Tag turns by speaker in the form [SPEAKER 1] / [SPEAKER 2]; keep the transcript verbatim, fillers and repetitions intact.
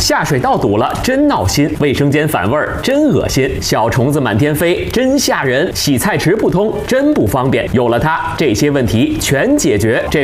[SPEAKER 1] 下水道堵了，真闹心；卫生间反味儿，真恶心；小虫子满天飞，真吓人；洗菜池不通，真不方便。有了它，这些问题全解决。这